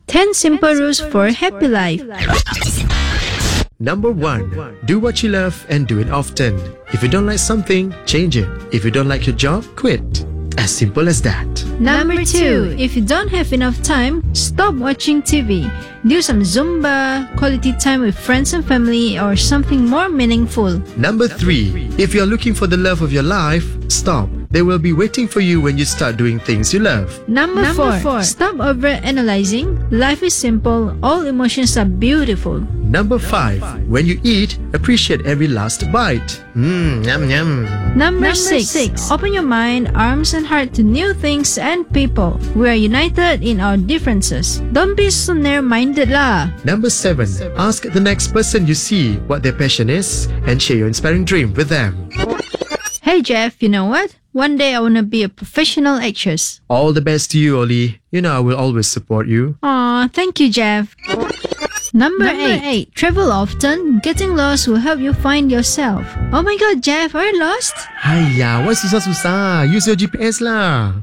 10 simple rules for a happy life. Number 1. Do what you love and do it often. If you don't like something, change it. If you don't like your job, quit. As simple as that. Number 2. If you don't have enough time, stop watching TV. Do some Zumba, quality time with friends and family, or something more meaningful. Number 3. If you're looking for the love of your life, stop. They will be waiting for you when you start doing things you love. Number 4. Stop overanalyzing. Life is simple. All emotions are beautiful. Number 5. When you eat, appreciate every last bite. Yum yum. Number 6. Open your mind, arms and heart to new things and people. We are united in our differences. Don't be so narrow-minded lah. Number 7. Ask the next person you see what their passion is and share your inspiring dream with them. Hey Jeff, you know what? One day I want to be a professional actress. All the best to you, Oli. You know I will always support you. Aw, thank you, Jeff. Number 8. Travel often. Getting lost will help you find yourself. Oh my god, Jeff, are you lost? Haiya, why susah-susah? Use your GPS lah.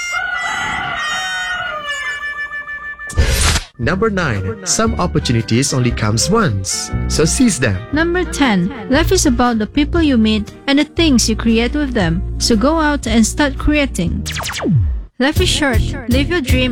Number 9. Some opportunities only comes once, so seize them. Number 10. Life is about the people you meet and the things you create with them. So go out and start creating. Life is short. Live your dream